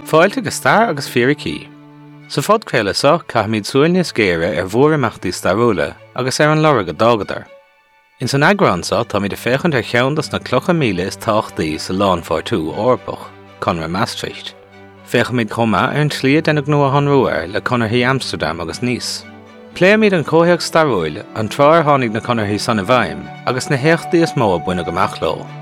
Fáilte go star agus fíricí. Sa fod chéile sa caithmid súilníos géire bhuair amachtaí staróla agus an lora go dágadar. In san agránsa tá míad féchant cheandas na clocha míle is táchtaí sa lán fáirtú Orbach, Conra Maastricht. Féchamid chuma an tliad den gnua hanrúir le Conarthaí Amsterdam agus Nice. Pléimid an cótheag staróil an tráir tháinig na Conarthaí Sanna Bhaim agus na heachtaí is mó buine go machló.